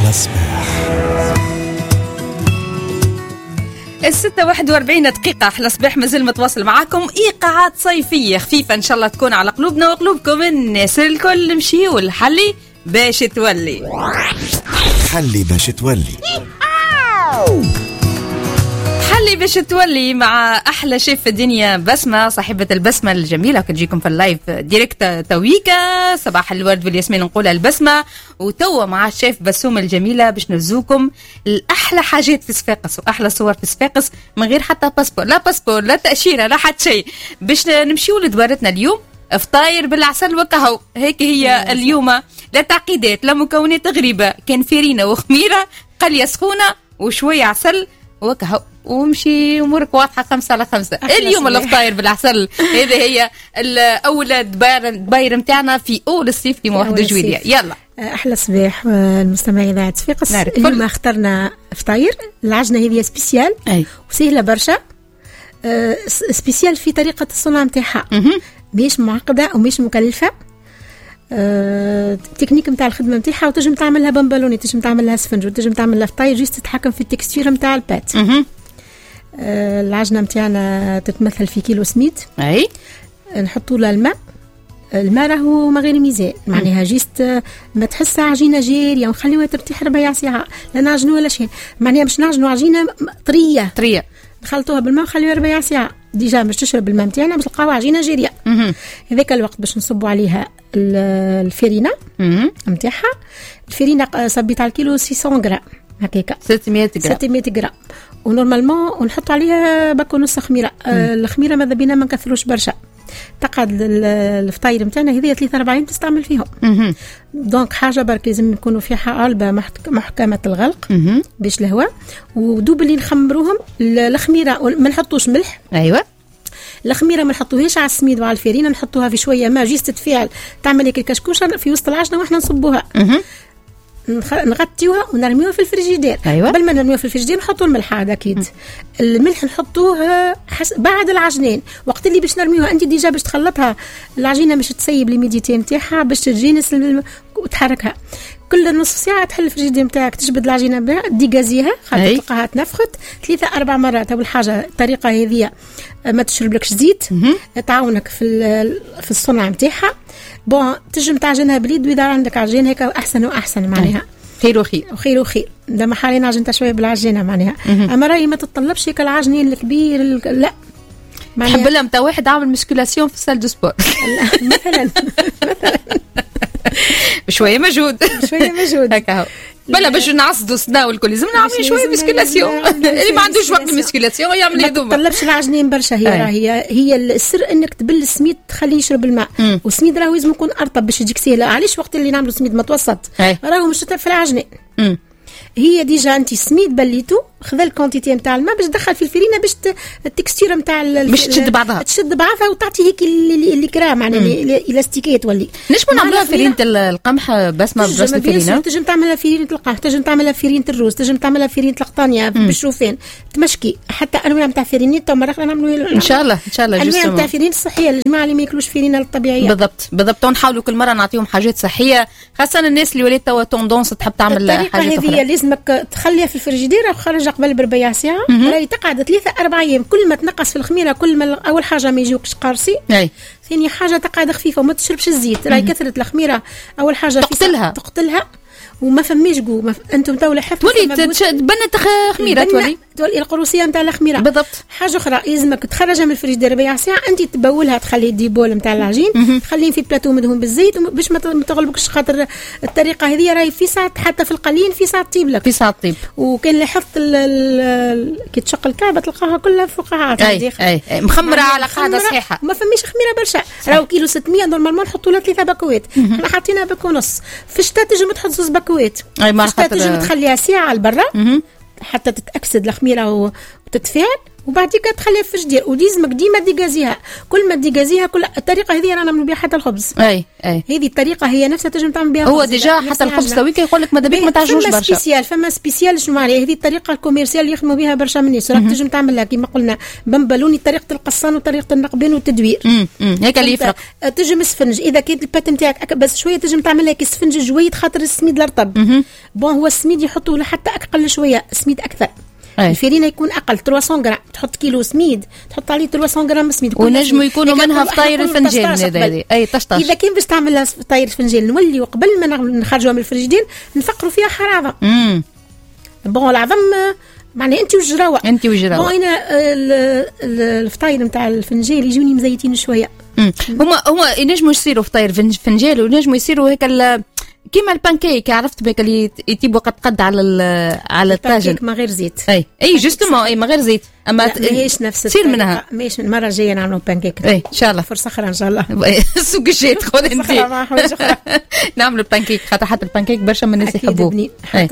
أحلى صباح. 6:41 دقيقة. أحلى صباح مازال متواصل معاكم. إيقاعات صيفية خفيفة إن شاء الله تكون على قلوبنا وقلوبكم. الناس الكل مشيوا الحلي باش تولي حلي باش تولي حلي باش تولي مع أحلى شيف في الدنيا بسمة، صاحبة البسمة الجميلة. كتجيكم في اللايف ديريكت تويكا صباح الورد والياسمين نقولها البسمة، وتوا مع الشيف بسوم الجميلة باش نرزوكم الأحلى حاجات في صفاقس وأحلى صور في صفاقس من غير حتى باسبور لا تأشيرة لا حتى شيء. باش نمشيو لدوارتنا اليوم فطاير بالعسل وكهو. هيك هي اليوم، لا تعقيدات لا مكونات غريبة، كان فيرينة وخميرة قلية سخونة وشوية عسل وكهو ومشي امورك واضحه 5/5. اليوم الفطاير بالعسل هذه هي الاولى دباير نتاعنا في اول الصيف في 1 جويلية. يلا احلى صباح المستمعين اذاعه صفاقس. اليوم اخترنا فطاير. العجنه هذه سبيسيال وسهله برشا، سبيسيال في طريقه الصنع نتاعها، مش معقده ومش مكلفه. التكنيك نتاع الخدمه نتاعها، وتنجم تعملها بمبالوني، تنجم تعملها سفنج، وتنجم تعملها فطاير، جيست تتحكم في التكستير نتاع البات. العجنه نتاعنا تتمثل في كيلو سميد. نحطوا لها الماء راهو ما غير ميزان، معناها جيست ما تحسها عجينه جاريه، ونخليوها ترتاح 4 ساعات. لا نعجنوا ولا شيء، معناها باش نعجنوا عجينه طريه نخلطوها بالماء ونخليوها 4 ساعات. ديجا باش تشرب الماء نتاعنا باش تلقاوها عجينه جاريه. هذاك الوقت باش نصبوا عليها الفرينه نتاعها. الفرينه صبيت على الكيلو 600 غرام هكاكا، 600 غرام، ونورمالمون ونحط عليها باكو نص خميره. الخميره ماذا بينا ما نكثروش برشا، تقعد الفطاير نتاعنا هذه 3-4 يوم تستعمل فيهم. دونك حاجه برك لازم يكونوا فيها علبه محكمه الغلق باش الهواء، ودوب اللي نخمروهم. الخميره ما نحطوش ملح. ايوه، الخميره ما نحطوهاش على السميد وعلى الفرينه، نحطوها في شويه ما جيست تفاعل تعمل هيك الكشكوشه في وسط العجنه واحنا نصبوها. نغطيوها ونرميوها في الفريجيدير. قبل ما نرميوها في الفريجيدير نحطوا الملح عاد اكيد. الملح نحطوه بعد العجنين، وقت اللي باش نرميوها انت ديجا باش تخلطها العجينه باش تسيب ليميديتي نتاعها باش تجينس وتحركها. كل نصف ساعه تحل الفريجيدير نتاعك، تجبد العجينه بها ديغازيها خاطر تلقاها تنفخت 3-4 مرات. اول حاجه الطريقه هذه ما تشربلكش زيت، تعاونك في الصنع نتاعها. بون تنجم تعجنها باليد، واذا عندك عجين هيك احسن واحسن، معناها خير وخير. ده ما حاليا عجنتها شويه بالعجينه معناها. اما راهي ما تتطلبش هيك العجنين الكبير، لا نحب لها متى واحد عامل مسكولاسيون في السال دو سبور مثلا شويه مجهود هكا بلا باش نعصدوا سنا والكل لازم نعمل شويه مسكولاسيون. اللي ما عندوش وقت المسكولاسيون يعمل هذوما. ما تطلبش العجنين برشا. هي السر انك تبل السميد تخليه يشرب الماء، والسميد راهو لازم يكون ارطب باش يجيك سهله. علاش وقت اللي نعملوا سميد متوسط راهو مش في العجنين. هي ديجا انت السميد بليتو، خذ الكونتيتي نتاع الماء باش تدخل في الفرينه باش التكستير نتاع باش تشد بعضها وتعطي هيك اللي كرا معناها الاستيكيه تولي. نجمو نعملوها فرينه القمح بسمه بس الفرينه. تنجم تعملها فرينه القمح، تنجم تعملها فرينه الروز، تنجم تعملها فرينه القطانيه بالشوفان، تمشكي حتى انواع نتاع فرينيت. ومره نعملوا ان شاء الله انواع نتاع فرينه صحيه للجماعه اللي ما ياكلوش فرينه الطبيعيه. بالضبط ونحاولوا كل مره نعطيهم حاجات صحيه، خاصه الناس اللي ولات توا توندونس تحب تعمل حاجات اخرى. لازمك تخليها في الفريجيدير وخرجها قبل ب4 ساعة. راهي تقعد 3-4 أيام. كل ما تنقص في الخميرة كل ما أول حاجة ما يجيوكش قارصي، ثاني حاجة تقعد خفيفة وما تشربش الزيت. راهي كثرة الخميرة أول حاجة تقتلها وما فماش جو. انتم تو لاحظتوا تولي تبنت خميره، تولي القروسيه نتاع الخميره. بالضبط. حاجه اخرى لازمك تخرجها من الفريجيدير 4 ساعات، انت تبولها تخلي ديبول نتاع العجين، تخليه في بلاتو مدهون بالزيت باش ما تغلبكش، خاطر الطريقه هذه راهي في ساعه حتى في القليل في ساعه طيب لك، في ساعه طيب. وكان لاحظت كي تشق الكعبه تلقاها كلها فقاعات اي مخمره على قاعده صحيحه، ما فماش خميره برشا. راهو كيلو 600 نورمالمون نحطوا له 3 باكوات، احنا حاطينها باكو ونص. في الشتاء تنجم تحط 6 باكوات، في الشتاء تنجم تخليها ساعه لبرا حتى تتاكسد الخميره تتفاعل وبعديك تخليها في الفريجيدير ولازمك ديما ديغازيها. كل ما ديغازيها كل الطريقه هذه رانا نعملوا بها حتى الخبز. اي هذه الطريقه هي نفسها تنجم تعمل بها هو ديجا حتى الخبز تويك يقول لك ماذا بيك ما تعجبوش برشا. فما سبيسيال شنو معناها هذه الطريقه الكوميرسيال اللي يخدموا بها برشا من الناس. راك تنجم تعملها كيما قلنا بمبلوني طريقه القصان وطريقه النقبان والتدوير. هيك اللي يفرق. تنجم السفنج اذا كانت البات نتاعك بس شويه تنجم تعملها كي السفنج جويد خاطر السميد الرطب. بون هو السميد يحطوا له حتى اقل شويه سميد اكثر. الفرينه يكون اقل 300 غرام تحط كيلو سميد تحط عليه 300 غرام سميد ونجموا يكونوا منها فطاير الفنجان هذه اي طشطش. اذا كان باش تعمل فطاير الفنجان نولي وقبل ما نخرجوها من الفريجيدير نفقروا فيها حراره. بون العظم معناها انت والجراوه بون انا الفطاير نتاع الفنجان يجوني مزيتين شويه. هما ينجموا يصيروا فطاير فنجان ونجموا يصيروا هيك كيما البانكيك عرفت بك اللي يتيبوا قد على الطاجن من غير زيت. اي جوستومون اي من غير زيت اما ماهيش نفس تصير منها. ماهيش المره الجايه نعملوا بانكيك ان شاء الله فرصه اخرى ان شاء الله. السوق الجاي تدخل انت نعملوا البانكيك خاطر حتى البانكيك برشا من الناس يحبوه.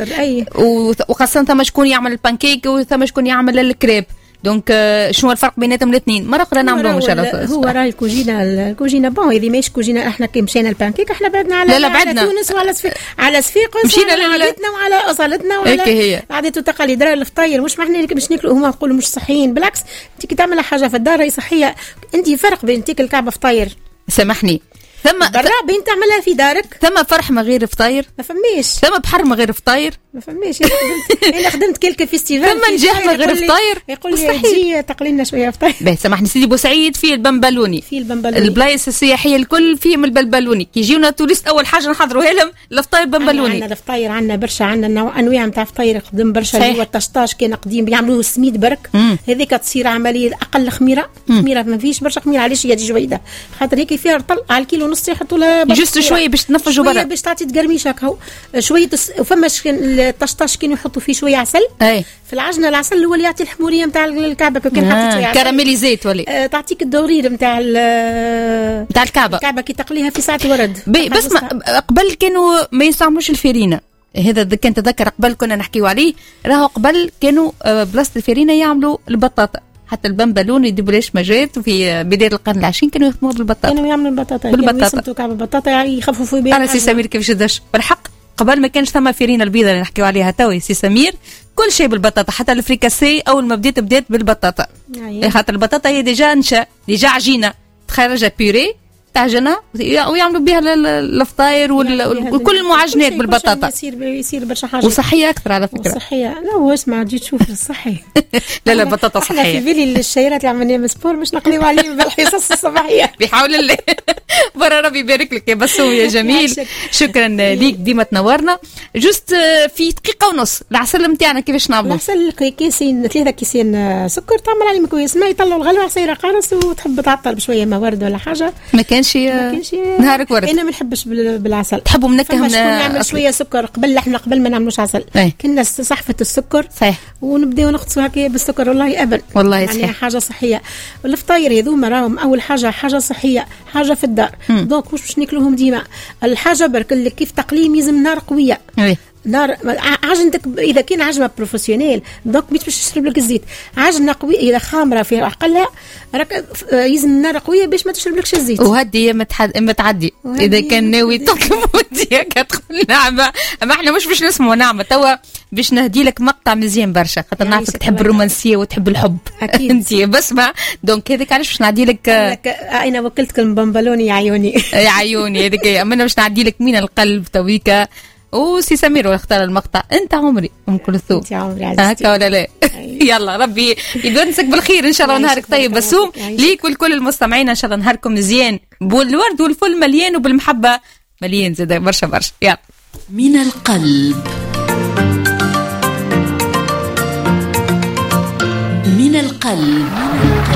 وخاصه ثم شكون يعمل البانكيك وثم شكون يعمل الكريب. دونك شنو الفرق بيناتهم الاثنين؟ مرة أخرى نعملوهم إن شاء الله. هو راهي الكوجينة بون هذه ماهيش كوجينة. احنا كي مشينا البانكيك احنا بعدنا على تونس وعلى على صفاقس مشينا على عادتنا وعلى أصالتنا وعلى عادات وتقاليد. راه الفطاير مش احنا باش ناكلوا هما يقولوا مش صحيين بالعكس. انت كي تعمل حاجة في الدار راهي صحية. انت فرق بين تاكل كعبة فطاير سامحني ثم برا بين تعملها في دارك ثم فرح من غير فطاير ما فماش. ثم بحر من غير فطاير ما فماش. انا خدمت كلك فيستيفال ثم نجاح من غير فطاير يقول لي تجي تقلي لنا شويه فطاير. سامحني سيدي بوسعيد في البنبلوني البلايص السياحيه الكل فيهم البلبلوني كي يجيونا توريست اول حاجه نحضروها لهم الفطاير بنبلوني. عندنا الفطاير عندنا برشا عندنا انواع نتاع فطاير خدم برشا اللي هو الطشطاش كان قديم يعملوه السميد برك هذيك تصير عمليه اقل خميره ما فيش برشا خميره. علاش هي جويده خاطر هيك فيها رطل على الكيلو ونص يحطوا لها جست شويه باش تنفجوا برا باش تعطي تقرميش هكا شويه. وفما الطشطاش كانوا يحطوا فيه شويه عسل في العجنه. العسل هو اللي يعطي الحموريه نتاع الكعبه. كان حطيت شويه كراميليزيت ولا تعطيك الدورير نتاع الكعبه كي تقليها في ساعه ورد. بس قبل كانوا ما يستعملوش الفرينه. هذا كان تذكر قبل كنا نحكيو عليه. راهو قبل كانوا بلاصه الفرينه يعملوا البطاطا حتى البنبلون يدبليش مجات في بدايه القرن العشرين كانوا يخدموا بالبطاطا. كانوا يعملوا بالبطاطا يسمتوا كعب البطاطا يعني يخففوا بها. انا سي سمير كيفاش داش بالحق قبل ما كانش ثم فرينه البيضه اللي نحكيو عليها توي سي سمير كل شيء بالبطاطا حتى الفريكاسي اول ما بدات بالبطاطا. خاطر البطاطا هي ديجا عجينه تخرجها بيوري تعجنها ويعملوا بها الفطاير وكل المعجنات بالبطاطا. يصير برشا حاجات وصحيه اكثر على فكره. وصحيه لا هو اسمع تجي تشوف الصحي. لا البطاطا صحيه. احنا في بالي الشيرات اللي عملناها من سبور مش نقليو عليهم بالحصص الصباحيه. بحول الله برا ربي يبارك لك يا بسوم يا جميل. شكرا ليك ديما تنورنا. جوست في دقيقه ونص العسل نتاعنا كيفاش نعملوا؟ العسل كيسين 3 كيسين سكر تعمل عليه مكويس ما يطلعوا الغلوه عصيره قارص وتحب تعطل بشويه ما ورد ولا حاجه. ما كانش نهارك ورد. انا ما نحبش بالعسل. تحبوا منكه نعمل شويه سكر قبل ما نعملوش عسل. كنا صحفه السكر صحيح ونبداو نغطسوا هكا بالسكر والله ابدا والله يعني صحيح. حاجه صحيه. الفطاير هذوما راهم اول حاجه صحيه حاجه في الدار. دونك واش باش ناكلوهم ديما الحاجه برك اللي كيف تقليم يلزم نار قويه. نار عجنتك اذا كان عجمه بروفيسيونيل دونك مش باش تشرب لك الزيت. عجنه قويه اذا خامره في عقلها راك يلزم نار قويه باش ما تشرب لكش الزيت. وهدي ما تعدي اذا كان ناوي تطلب ودي تدخل نعمه. اما احنا مش باش نسمعوا نعمه توا باش نهدي لك مقطع مزيان برشا خاطر يعني نعرفك تحب الرومانسيه وتحب الحب انت بسمع. دونك هذيك علاش باش نعدي لك انا وكلتك المبنبلوني يا عيوني يا عيوني هذيك. اما انا باش نعدي لك من القلب تويكا وسي سمير واختار المقطع. انت عمري ام كلثوم انت عمري عزيزتي هكا ولا لا؟ يلا ربي يدونسك بالخير ان شاء الله ونهارك طيب بسوم ليك ولكل المستمعين ان شاء الله نهاركم مزيان بالورد والفل مليان وبالمحبه مليان زاد برشا يلا من القلب من القلب